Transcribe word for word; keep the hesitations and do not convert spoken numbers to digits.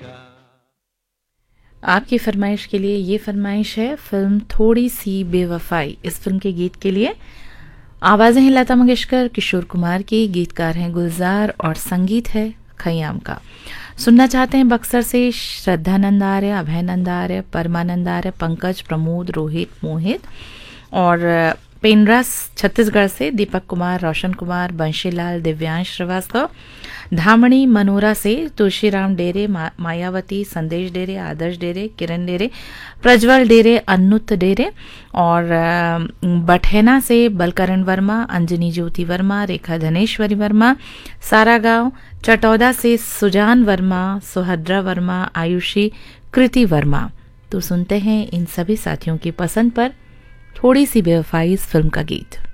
आपकी फरमाइश के लिए ये फरमाइश है फिल्म थोड़ी सी बेवफाई। इस फिल्म के गीत के लिए आवाज़ें हैं लता मंगेशकर, किशोर कुमार की, गीतकार हैं गुलजार और संगीत है खयाम का। सुनना चाहते हैं बक्सर से श्रद्धानंद आर्य, अभयनंद आर्य, परमानंद आर्य, पंकज, प्रमोद, रोहित, मोहित और पेनरास छत्तीसगढ़ से दीपक कुमार, रोशन कुमार, बंशीलाल, दिव्यांश श्रीवास्तव, धामणी मनोरा से तुलसीराम डेरे, मा, मायावती, संदेश डेरे, आदर्श डेरे, किरण डेरे, प्रज्वल डेरे, अन्नुत डेरे और बठेना से बलकरण वर्मा, अंजनी ज्योति वर्मा, रेखा धनेश्वरी वर्मा, सारागांव, चटौदा से सुजान वर्मा, सुहद्रा वर्मा, आयुषी, कृति वर्मा। तो सुनते हैं इन सभी साथियों की पसंद पर थोड़ी सी बेवफाई इस फिल्म का गीत।